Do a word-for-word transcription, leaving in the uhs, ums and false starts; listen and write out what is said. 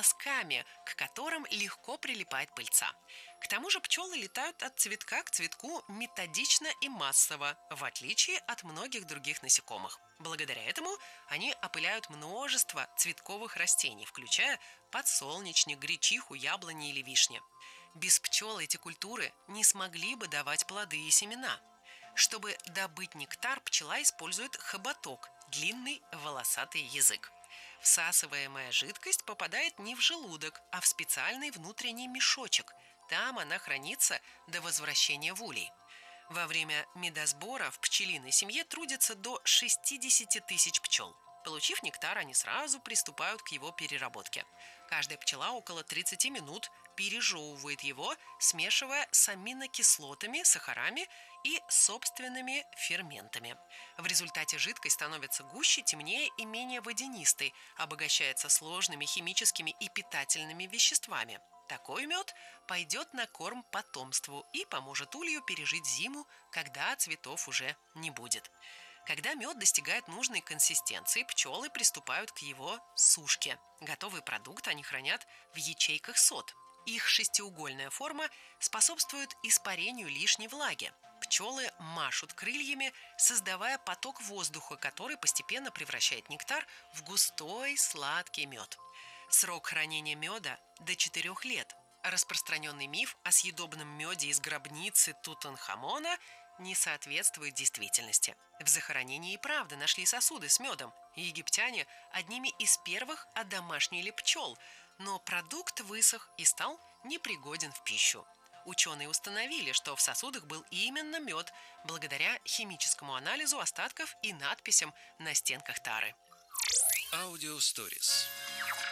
волосками, к которым легко прилипает пыльца. К тому же пчелы летают от цветка к цветку методично и массово, в отличие от многих других насекомых. Благодаря этому они опыляют множество цветковых растений, включая подсолнечник, гречиху, яблони или вишни. Без пчел эти культуры не смогли бы давать плоды и семена. Чтобы добыть нектар, пчела использует хоботок – длинный волосатый язык. Всасываемая жидкость попадает не в желудок, а в специальный внутренний мешочек. Там она хранится до возвращения в улей. Во время медосбора в пчелиной семье трудится до шестидесяти тысяч пчел. Получив нектар, они сразу приступают к его переработке. Каждая пчела около тридцати минут пережевывает его, смешивая с аминокислотами, сахарами и собственными ферментами. В результате жидкость становится гуще, темнее и менее водянистой, обогащается сложными химическими и питательными веществами. Такой мед пойдет на корм потомству и поможет улью пережить зиму, когда цветов уже не будет. Когда мед достигает нужной консистенции, пчелы приступают к его сушке. Готовый продукт они хранят в ячейках сот. Их шестиугольная форма способствует испарению лишней влаги. Пчелы машут крыльями, создавая поток воздуха, который постепенно превращает нектар в густой сладкий мед. Срок хранения меда до четырех лет. Распространенный миф о съедобном меде из гробницы Тутанхамона не соответствует действительности. В захоронении и правда нашли сосуды с медом. Египтяне одними из первых одомашнили пчел, но продукт высох и стал непригоден в пищу. Ученые установили, что в сосудах был именно мед, благодаря химическому анализу остатков и надписям на стенках тары. Аудио Stories.